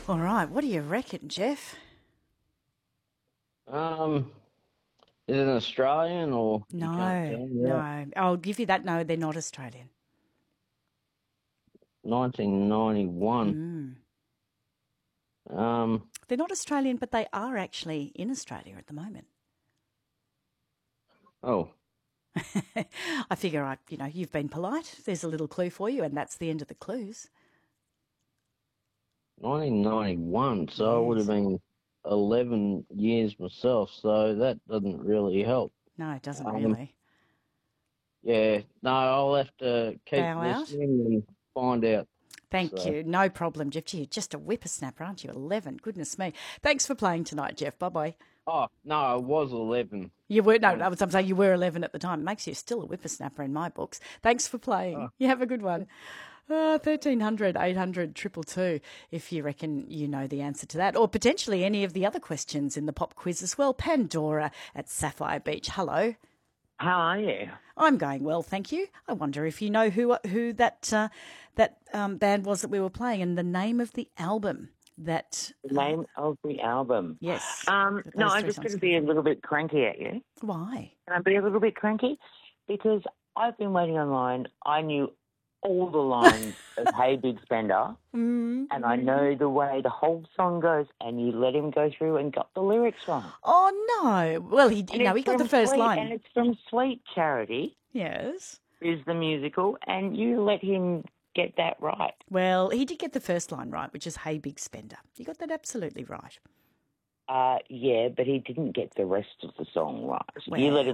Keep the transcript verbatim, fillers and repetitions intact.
All right, what do you reckon, Jeff? Um, is it an Australian or you can't No, tell me that? no. I'll give you that. No, they're not Australian. nineteen ninety-one. Mm. Um, They're not Australian, but they are actually in Australia at the moment. oh, I figure I, you know, you've been polite. There's a little clue for you, and that's the end of the clues. nineteen ninety-one. So I would have Yes. been eleven years myself. So that doesn't really help. No, it doesn't Um, really. yeah, no, I'll have to keep Bow out. listening and find out. Thank So, you. No problem, Jeff. Gee, you're just a whippersnapper, aren't you? eleven. Goodness me. Thanks for playing tonight, Jeff. Bye bye. oh, no, I was eleven. You were, no, Um, I was, I'm saying you were eleven at the time. It makes you still a whippersnapper in my books. Thanks for playing. oh, You have a good one. Uh, thirteen hundred, eight hundred, two two two, if you reckon you know the answer to that, or potentially any of the other questions in the pop quiz as well. Pandora at Sapphire Beach. Hello. How are you? I'm going well, thank you. I wonder if you know who who that uh, that um, band was that we were playing and the name of the album that. The name of the album. Yes. Um, that no, those I'm three just going songs to come be a from. little bit cranky at you. Why? Can I be a little bit cranky? Because I've been waiting online. I knew all the lines of Hey Big Spender, Mm. and I know the way the whole song goes, and you let him go through and got the lyrics wrong. Oh no! Well, he And no, it's he got the from first Sweet, line. and it's from Sweet Charity, Yes. is the musical, and you let him get that right. Well, he did get the first line right, which is "Hey, big spender." You got that absolutely right. Uh, yeah, but he didn't get the rest of the song right. You Well. let him